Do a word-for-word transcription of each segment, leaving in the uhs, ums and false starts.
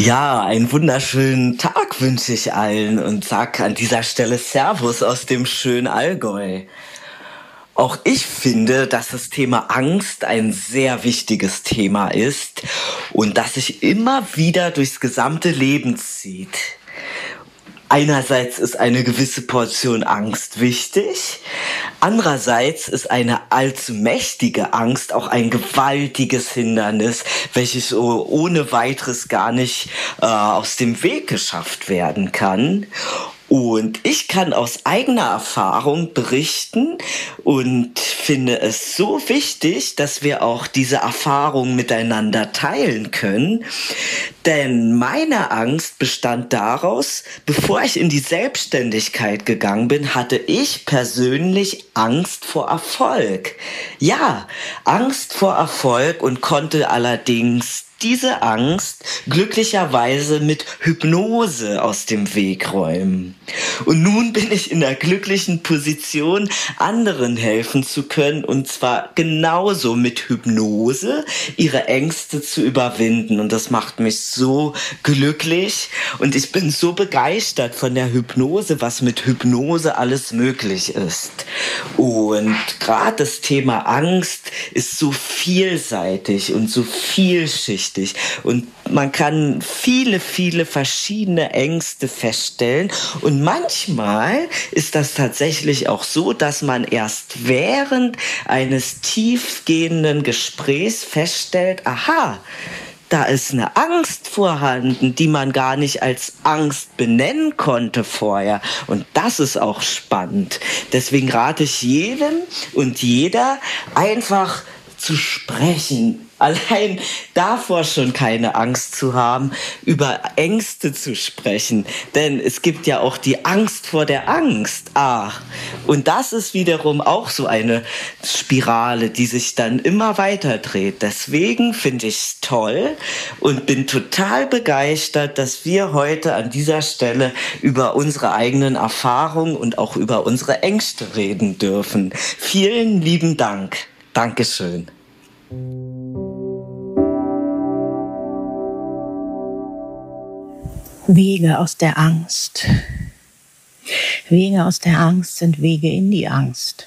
Ja, einen wunderschönen Tag wünsche ich allen und sag an dieser Stelle Servus aus dem schönen Allgäu. Auch ich finde, dass das Thema Angst ein sehr wichtiges Thema ist und das sich immer wieder durchs gesamte Leben zieht. Einerseits ist eine gewisse Portion Angst wichtig, andererseits ist eine allzu mächtige Angst auch ein gewaltiges Hindernis, welches so ohne weiteres gar nicht äh, aus dem Weg geschafft werden kann. Und ich kann aus eigener Erfahrung berichten und finde es so wichtig, dass wir auch diese Erfahrung miteinander teilen können. Denn meine Angst bestand daraus, bevor ich in die Selbstständigkeit gegangen bin, hatte ich persönlich Angst vor Erfolg. Ja, Angst vor Erfolg und konnte allerdings diese Angst glücklicherweise mit Hypnose aus dem Weg räumen. Und nun bin ich in der glücklichen Position, anderen helfen zu können, und zwar genauso mit Hypnose ihre Ängste zu überwinden. Und das macht mich so glücklich und ich bin so begeistert von der Hypnose, was mit Hypnose alles möglich ist. Und gerade das Thema Angst ist so vielseitig und so vielschichtig. Und man kann viele, viele verschiedene Ängste feststellen. Und manchmal ist das tatsächlich auch so, dass man erst während eines tiefgehenden Gesprächs feststellt, aha, da ist eine Angst vorhanden, die man gar nicht als Angst benennen konnte vorher. Und das ist auch spannend. Deswegen rate ich jedem und jeder, einfach zu sprechen. Allein davor schon keine Angst zu haben, über Ängste zu sprechen. Denn es gibt ja auch die Angst vor der Angst. Ah, und das ist wiederum auch so eine Spirale, die sich dann immer weiter dreht. Deswegen finde ich es toll und bin total begeistert, dass wir heute an dieser Stelle über unsere eigenen Erfahrungen und auch über unsere Ängste reden dürfen. Vielen lieben Dank. Dankeschön. Wege aus der Angst. Wege aus der Angst sind Wege in die Angst.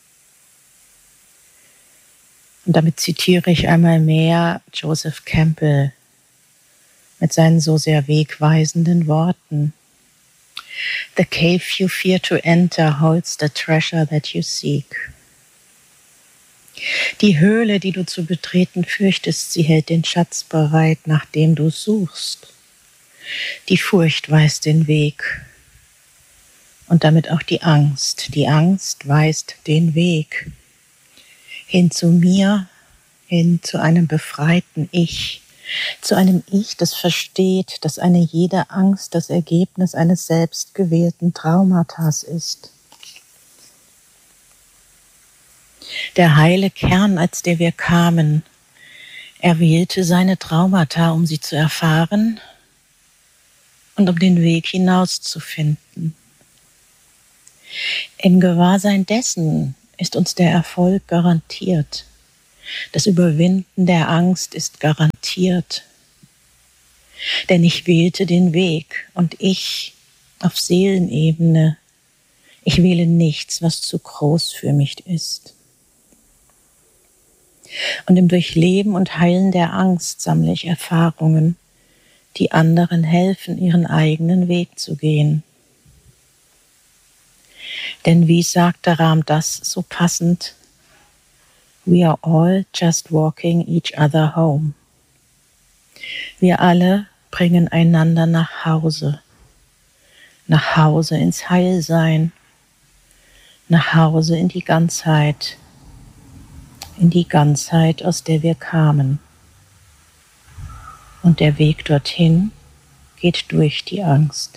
Und damit zitiere ich einmal mehr Joseph Campbell mit seinen so sehr wegweisenden Worten. The cave you fear to enter holds the treasure that you seek. Die Höhle, die du zu betreten fürchtest, sie hält den Schatz bereit, nach dem du suchst. Die Furcht weist den Weg und damit auch die Angst. Die Angst weist den Weg hin zu mir, hin zu einem befreiten Ich, zu einem Ich, das versteht, dass eine jede Angst das Ergebnis eines selbstgewählten Traumatas ist. Der heile Kern, als der wir kamen, er wählte seine Traumata, um sie zu erfahren und um den Weg hinauszufinden. Im Gewahrsein dessen ist uns der Erfolg garantiert. Das Überwinden der Angst ist garantiert. Denn ich wählte den Weg und ich auf Seelenebene, ich wähle nichts, was zu groß für mich ist. Und im Durchleben und Heilen der Angst sammle ich Erfahrungen, die anderen helfen, ihren eigenen Weg zu gehen. Denn wie sagte Ram Dass so passend, we are all just walking each other home. Wir alle bringen einander nach Hause, nach Hause ins Heilsein, nach Hause in die Ganzheit, in die Ganzheit, aus der wir kamen. Und der Weg dorthin geht durch die Angst.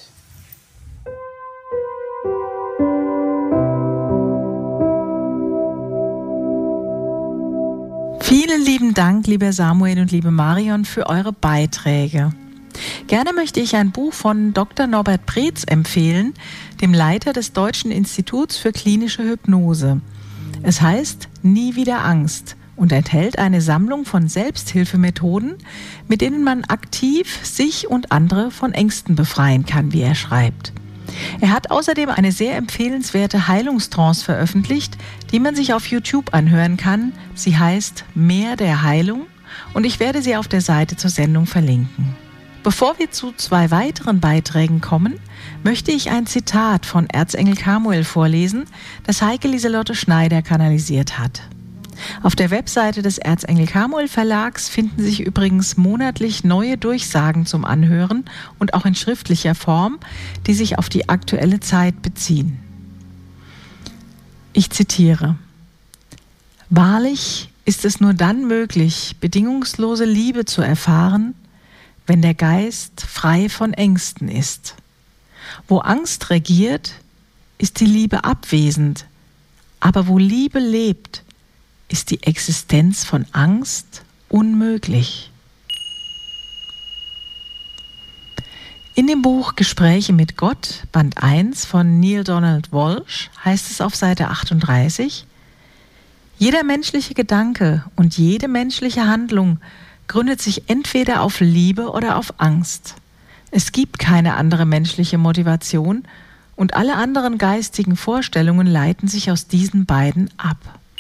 Vielen lieben Dank, lieber Samuel und liebe Marion, für eure Beiträge. Gerne möchte ich ein Buch von Doktor Norbert Preetz empfehlen, dem Leiter des Deutschen Instituts für klinische Hypnose. Es heißt Nie wieder Angst, und enthält eine Sammlung von Selbsthilfemethoden, mit denen man aktiv sich und andere von Ängsten befreien kann, wie er schreibt. Er hat außerdem eine sehr empfehlenswerte Heilungstrance veröffentlicht, die man sich auf YouTube anhören kann. Sie heißt Meer der Heilung und ich werde sie auf der Seite zur Sendung verlinken. Bevor wir zu zwei weiteren Beiträgen kommen, möchte ich ein Zitat von Erzengel Chamuel vorlesen, das Heike Lieselotte Schneider kanalisiert hat. Auf der Webseite des Erzengel Chamuel Verlags finden sich übrigens monatlich neue Durchsagen zum Anhören und auch in schriftlicher Form, die sich auf die aktuelle Zeit beziehen. Ich zitiere: Wahrlich ist es nur dann möglich, bedingungslose Liebe zu erfahren, wenn der Geist frei von Ängsten ist. Wo Angst regiert, ist die Liebe abwesend, aber wo Liebe lebt, ist die Existenz von Angst unmöglich. In dem Buch Gespräche mit Gott, Band eins von Neale Donald Walsch, heißt es auf Seite achtunddreißig: Jeder menschliche Gedanke und jede menschliche Handlung gründet sich entweder auf Liebe oder auf Angst. Es gibt keine andere menschliche Motivation und alle anderen geistigen Vorstellungen leiten sich aus diesen beiden ab.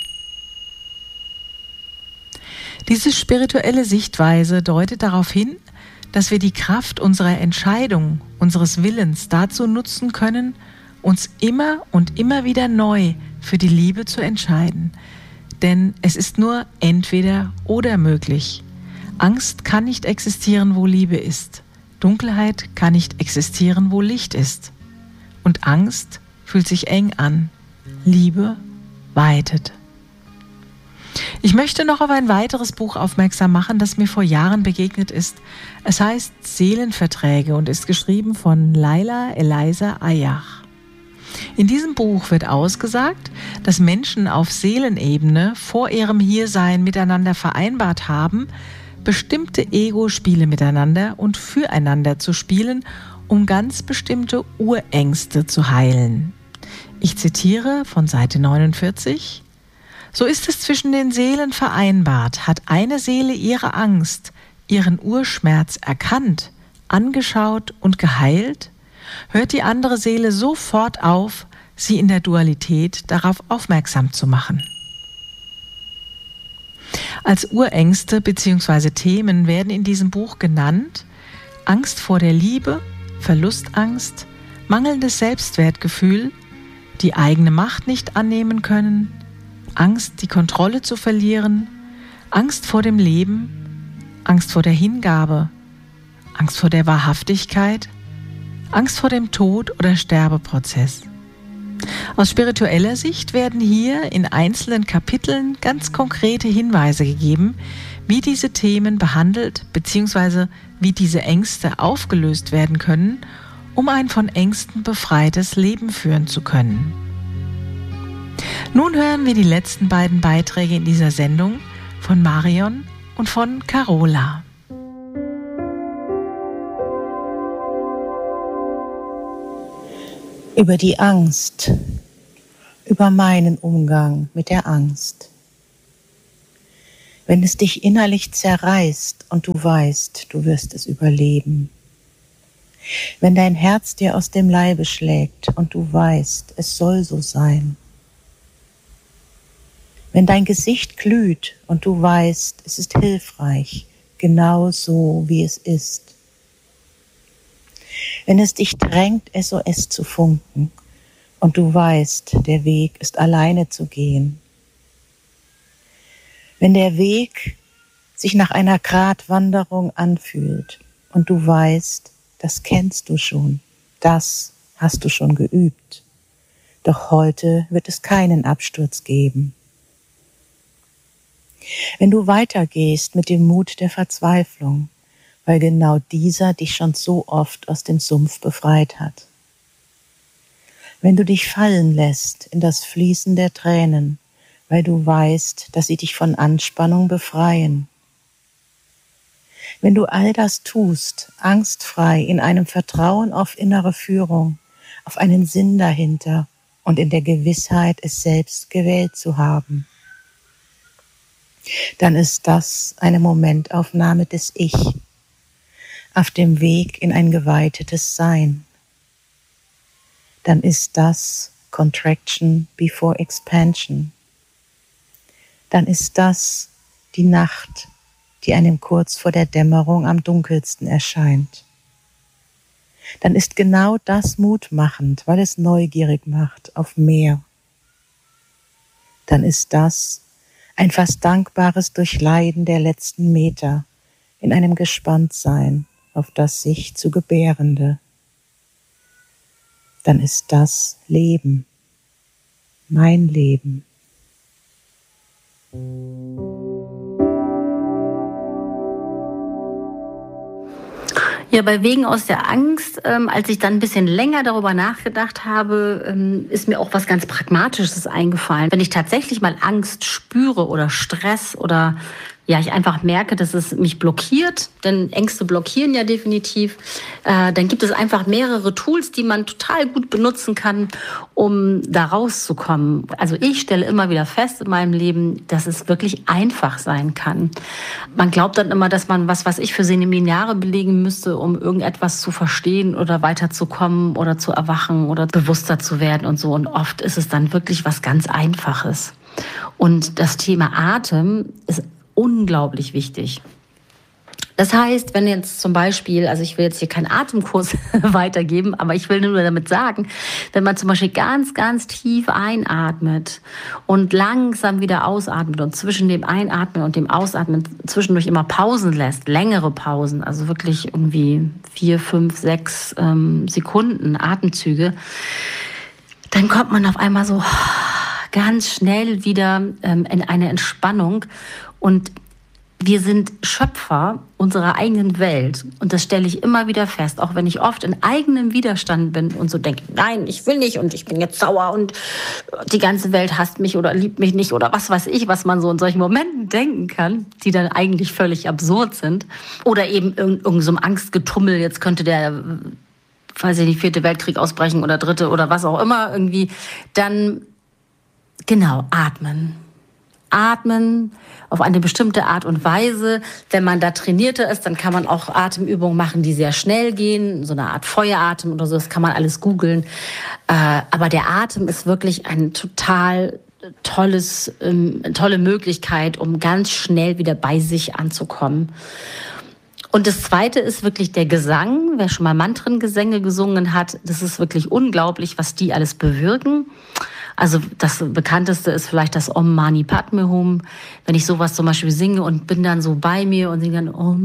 Diese spirituelle Sichtweise deutet darauf hin, dass wir die Kraft unserer Entscheidung, unseres Willens dazu nutzen können, uns immer und immer wieder neu für die Liebe zu entscheiden. Denn es ist nur entweder oder möglich. Angst kann nicht existieren, wo Liebe ist. Dunkelheit kann nicht existieren, wo Licht ist. Und Angst fühlt sich eng an. Liebe weitet. Ich möchte noch auf ein weiteres Buch aufmerksam machen, das mir vor Jahren begegnet ist. Es heißt Seelenverträge und ist geschrieben von Laila Eliza Ayach. In diesem Buch wird ausgesagt, dass Menschen auf Seelenebene vor ihrem Hiersein miteinander vereinbart haben, bestimmte Ego-Spiele miteinander und füreinander zu spielen, um ganz bestimmte Urängste zu heilen. Ich zitiere von Seite neunundvierzig: So ist es zwischen den Seelen vereinbart, hat eine Seele ihre Angst, ihren Urschmerz erkannt, angeschaut und geheilt, hört die andere Seele sofort auf, sie in der Dualität darauf aufmerksam zu machen. Als Urängste bzw. Themen werden in diesem Buch genannt Angst vor der Liebe, Verlustangst, mangelndes Selbstwertgefühl, die eigene Macht nicht annehmen können, Angst, die Kontrolle zu verlieren, Angst vor dem Leben, Angst vor der Hingabe, Angst vor der Wahrhaftigkeit, Angst vor dem Tod oder Sterbeprozess. Aus spiritueller Sicht werden hier in einzelnen Kapiteln ganz konkrete Hinweise gegeben, wie diese Themen behandelt bzw. wie diese Ängste aufgelöst werden können, um ein von Ängsten befreites Leben führen zu können. Nun hören wir die letzten beiden Beiträge in dieser Sendung von Marion und von Carola. Über die Angst, über meinen Umgang mit der Angst. Wenn es dich innerlich zerreißt und du weißt, du wirst es überleben. Wenn dein Herz dir aus dem Leibe schlägt und du weißt, es soll so sein. Wenn dein Gesicht glüht und du weißt, es ist hilfreich, genau so wie es ist. Wenn es dich drängt, S O S zu funken und du weißt, der Weg ist alleine zu gehen. Wenn der Weg sich nach einer Gratwanderung anfühlt und du weißt, das kennst du schon, das hast du schon geübt. Doch heute wird es keinen Absturz geben. Wenn du weitergehst mit dem Mut der Verzweiflung, weil genau dieser dich schon so oft aus dem Sumpf befreit hat. Wenn du dich fallen lässt in das Fließen der Tränen, weil du weißt, dass sie dich von Anspannung befreien. Wenn du all das tust, angstfrei, in einem Vertrauen auf innere Führung, auf einen Sinn dahinter und in der Gewissheit, es selbst gewählt zu haben. dann ist das eine Momentaufnahme des Ich auf dem Weg in ein geweitetes Sein. Dann ist das Contraction before Expansion. Dann ist das die Nacht, die einem kurz vor der Dämmerung am dunkelsten erscheint. Dann ist genau das mutmachend, weil es neugierig macht auf mehr. Dann ist das ein fast dankbares Durchleiden der letzten Meter in einem Gespanntsein auf das sich zu Gebärende. Dann ist das Leben, mein Leben. Ja, bei Wegen aus der Angst, ähm, als ich dann ein bisschen länger darüber nachgedacht habe, ähm, ist mir auch was ganz Pragmatisches eingefallen. Wenn ich tatsächlich mal Angst spüre oder Stress oder ja, ich einfach merke, dass es mich blockiert, denn Ängste blockieren ja definitiv, äh, dann gibt es einfach mehrere Tools, die man total gut benutzen kann, um da rauszukommen. Also ich stelle immer wieder fest in meinem Leben, dass es wirklich einfach sein kann. Man glaubt dann immer, dass man, was weiß ich, für Seminare belegen müsste, um irgendetwas zu verstehen oder weiterzukommen oder zu erwachen oder bewusster zu werden und so. Und oft ist es dann wirklich was ganz Einfaches. Und das Thema Atem ist unglaublich wichtig. Das heißt, wenn jetzt zum Beispiel, also ich will jetzt hier keinen Atemkurs weitergeben, aber ich will nur damit sagen, wenn man zum Beispiel ganz, ganz tief einatmet und langsam wieder ausatmet und zwischen dem Einatmen und dem Ausatmen zwischendurch immer Pausen lässt, längere Pausen, also wirklich irgendwie vier, fünf, sechs ähm, Sekunden Atemzüge, dann kommt man auf einmal so ganz schnell wieder ähm, in eine Entspannung. Und wir sind Schöpfer unserer eigenen Welt. Und das stelle ich immer wieder fest, auch wenn ich oft in eigenem Widerstand bin und so denke, nein, ich will nicht und ich bin jetzt sauer und die ganze Welt hasst mich oder liebt mich nicht oder was weiß ich, was man so in solchen Momenten denken kann, die dann eigentlich völlig absurd sind. Oder eben irgend so ein Angstgetummel, jetzt könnte der, weiß ich nicht, vierte Weltkrieg ausbrechen oder dritte oder was auch immer irgendwie. Dann, genau, atmen. Atmen auf eine bestimmte Art und Weise. Wenn man da trainierter ist, dann kann man auch Atemübungen machen, die sehr schnell gehen, so eine Art Feueratem oder so, das kann man alles googeln. Äh, aber der Atem ist wirklich ein total tolles, ähm, tolle Möglichkeit, um ganz schnell wieder bei sich anzukommen. Und das Zweite ist wirklich der Gesang. Wer schon mal Mantrengesänge gesungen hat, das ist wirklich unglaublich, was die alles bewirken. Also das bekannteste ist vielleicht das Om Mani Padme Hum. Wenn ich sowas zum Beispiel singe und bin dann so bei mir und singe dann Om